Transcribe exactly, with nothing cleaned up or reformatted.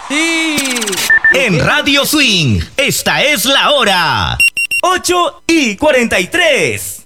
Sí. En Radio Swing, esta es la hora. ocho y cuarenta y tres.